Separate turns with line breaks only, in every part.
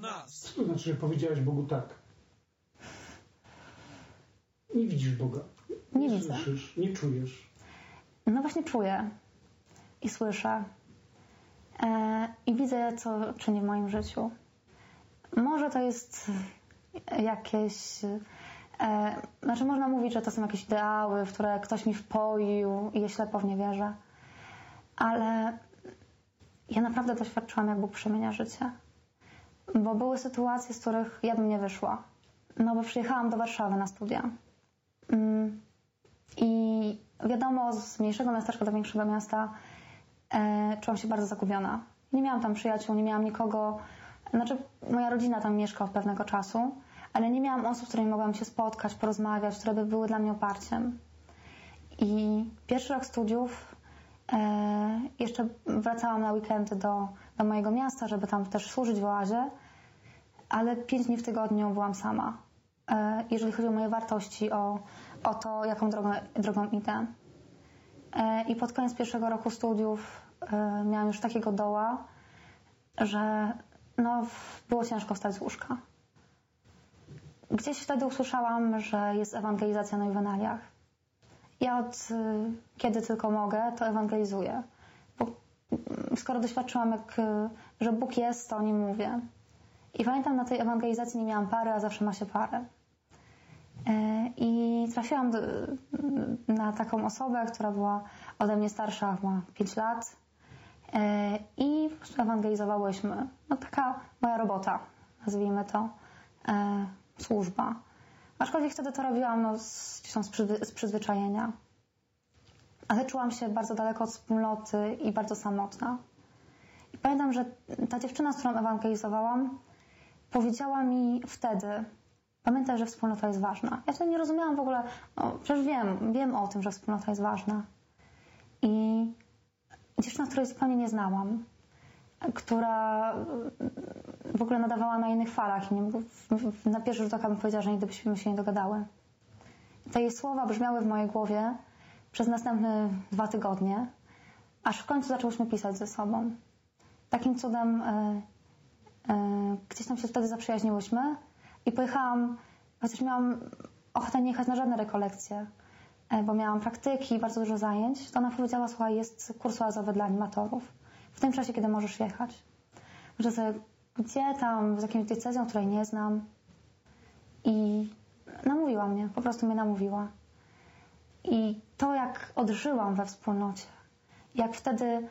nas.
Co to znaczy, że powiedziałaś Bogu tak? Nie widzisz Boga.
Nie widzę.
Słyszysz, nie czujesz.
No właśnie czuję i słyszę. I widzę, co czyni w moim życiu. Może to jest jakieś... Znaczy można mówić, że to są jakieś ideały, w które ktoś mi wpoił i ja ślepo w nie wierzę. Ale ja naprawdę doświadczyłam, jak Bóg przemienia życie. Bo były sytuacje, z których ja bym nie wyszła. No bo przyjechałam do Warszawy na studia. I wiadomo, z mniejszego miasteczka do większego miasta czułam się bardzo zagubiona. Nie miałam tam przyjaciół, nie miałam nikogo. Znaczy moja rodzina tam mieszka od pewnego czasu, ale nie miałam osób, z którymi mogłam się spotkać, porozmawiać, które by były dla mnie oparciem. I pierwszy rok studiów jeszcze wracałam na weekendy do mojego miasta, żeby tam też służyć w oazie, ale 5 dni w tygodniu byłam sama. Jeżeli chodzi o moje wartości, o to, jaką drogą idę. I pod koniec pierwszego roku studiów miałam już takiego doła, że no, było ciężko wstać z łóżka. Gdzieś wtedy usłyszałam, że jest ewangelizacja na Juwenaliach. Ja kiedy tylko mogę, to ewangelizuję. Bo skoro doświadczyłam, że Bóg jest, to o Nim mówię. I pamiętam, na tej ewangelizacji nie miałam pary, a zawsze ma się parę. I trafiłam na taką osobę, która była ode mnie starsza, chyba 5 lat. I po prostu ewangelizowałyśmy. No taka moja robota, nazwijmy to, służba. Aczkolwiek wtedy to robiłam z przyzwyczajenia. Ale czułam się bardzo daleko od wspólnoty i bardzo samotna. I pamiętam, że ta dziewczyna, z którą ewangelizowałam, powiedziała mi wtedy: pamiętaj, że wspólnota jest ważna. Ja wtedy nie rozumiałam w ogóle, no, przecież wiem o tym, że wspólnota jest ważna. I dziewczyna, której zupełnie nie znałam, która w ogóle nadawała na innych falach i na pierwszy rzut oka bym powiedziała, że nigdy byśmy się nie dogadały. Te jej słowa brzmiały w mojej głowie przez następne 2 tygodnie, aż w końcu zaczęłyśmy pisać ze sobą. Takim cudem gdzieś tam się wtedy zaprzyjaźniłyśmy i pojechałam, chociaż miałam ochotę nie jechać na żadne rekolekcje, bo miałam praktyki i bardzo dużo zajęć, to ona powiedziała: słuchaj, jest kurs oazowy dla animatorów w tym czasie, kiedy możesz jechać. Że sobie gdzie tam, z jakimś diecezją, której nie znam. I namówiła mnie, po prostu mnie namówiła. I to, jak odżyłam we wspólnocie, jak wtedy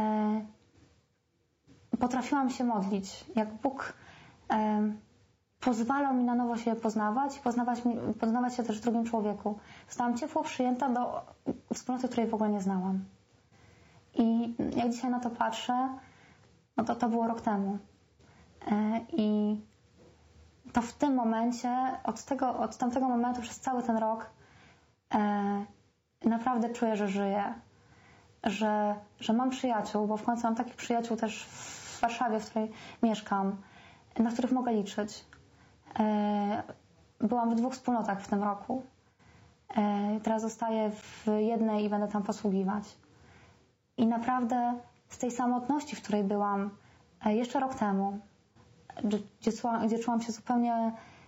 potrafiłam się modlić, jak Bóg pozwalał mi na nowo się poznawać i poznawać się też w drugim człowieku. Zostałam ciepło przyjęta do wspólnoty, której w ogóle nie znałam. I jak dzisiaj na to patrzę, no to było rok temu. I to w tym momencie, od tamtego momentu przez cały ten rok naprawdę czuję, że żyję. Że mam przyjaciół, bo w końcu mam takich przyjaciół też w Warszawie, w której mieszkam, na których mogę liczyć. Byłam w 2 wspólnotach w tym roku. Teraz zostaję w jednej i będę tam posługiwać. I naprawdę z tej samotności, w której byłam jeszcze rok temu, gdzie czułam się zupełnie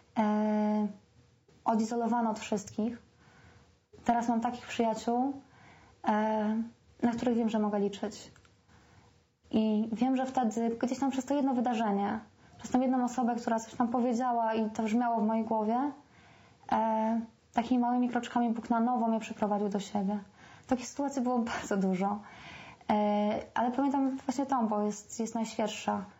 odizolowana od wszystkich, teraz mam takich przyjaciół, na których wiem, że mogę liczyć. I wiem, że wtedy gdzieś tam przez to jedno wydarzenie, przez tą jedną osobę, która coś tam powiedziała i to brzmiało w mojej głowie, takimi małymi kroczkami Bóg na nowo mnie przyprowadził do siebie. Takich sytuacji było bardzo dużo. Ale pamiętam właśnie tą, bo jest najświeższa.